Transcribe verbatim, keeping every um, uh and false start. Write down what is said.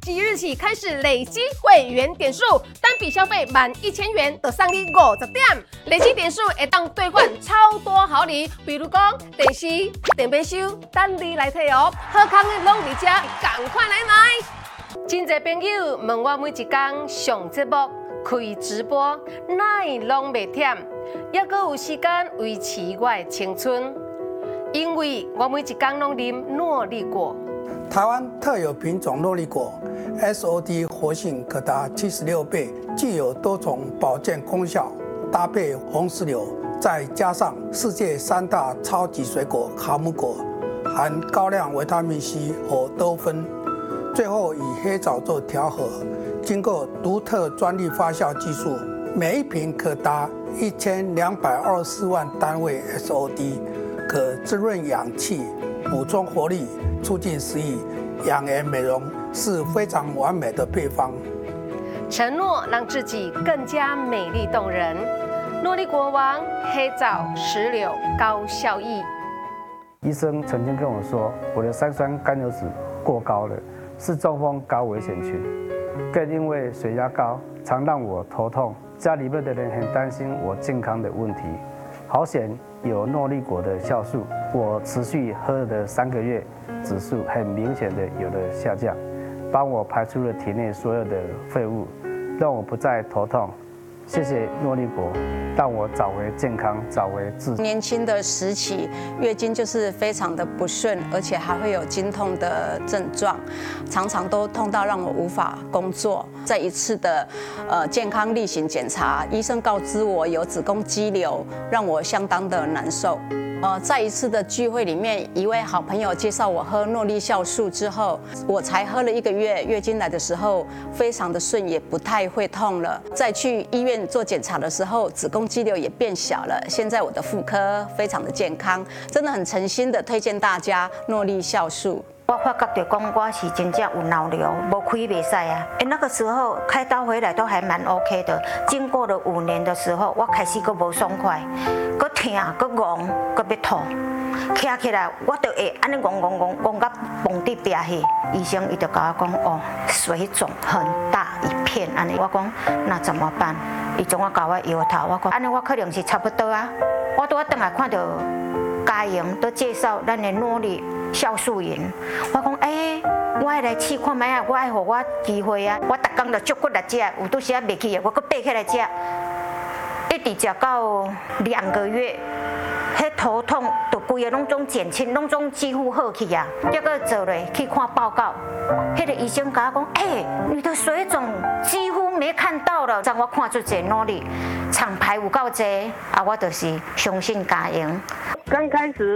即日起开始累积会员点数，单笔消费满一千元就送你五十点，累积点数会当兑换超多好礼，比如讲电视、电冰箱，等你来摕哦。好康的拢伫遮，赶快来买！真侪朋友问我每一天上节目、开直播，哪会拢袂忝，抑阁有时间维持我的青春？因为我每一天拢啉诺丽果。 台湾特有品种诺丽果 S O D 活性可达七十六倍，具有多重保健功效。搭配红石榴，再加上世界三大超级水果哈姆果，含高量维他命 C 和多酚，最后以黑枣做调和，经过独特专利发酵技术，每一瓶可达一千两百二十四万单位 S O D， 可滋润氧气，补充活力。促进食欲、养颜美容是非常完美的配方。 承诺让自己更加美丽动人。诺丽果王黑枣石榴高效益。 医生曾经跟我说，我的三酸甘油酯过高了，是中风高危险群。更因为血压高，常让我头痛。家里面的人很担心我健康的问题。好险有诺丽果的酵素，我持续喝了三个月。指数很明显的有了下降，帮我排出了体内所有的废物，让我不再头痛。谢谢诺丽果，让我找回健康，找回自信。 年轻的时期，月经就是非常的不顺，而且还会有经痛的症状，常常都痛到让我无法工作。在一次的呃健康例行检查，医生告知我有子宫肌瘤，让我相当的难受。呃，在一次的聚会里面，一位好朋友介绍我喝诺丽酵素之后，我才喝了一个月，月经来的时候非常的顺，也不太会痛了。再去医院做检查的时候，子宫肌瘤也变小了。现在我的妇科非常的健康，真的很诚心的推荐大家诺丽酵素。 我发觉到讲我是真正有脑瘤，无开袂使啊。哎，那个时候开刀回来都还蛮 OK 的。经过了五年的时候，我开始佫无爽快，佫痛，佫戆，佫要吐。徛起来，我就会安尼戆戆戆戆到蹦伫壁去。医生伊就甲我讲，哦，水肿很大一片，安尼。我讲那怎么办？伊总我甲我摇头，我讲安尼我可能是差不多啊。我拄仔转来看到嘉莹都介绍咱的诺丽酵素饮，我讲哎、欸，我爱来试看卖啊，我爱互我机会啊。我逐工就足骨来食，有拄时啊袂去的，我搁爬起来食，一直食到两个月。迄头痛就规个拢总减轻，拢总几乎好去啊。结果做咧去看报告，迄个医生甲我讲，哎、欸，你的水肿几乎没看到了。让我看出这努力，厂牌有够济，啊，我就是相信嘉莹。 刚开始